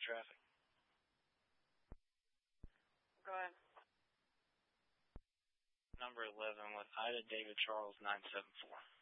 traffic. Go ahead. Number 11 with Ida David Charles 974.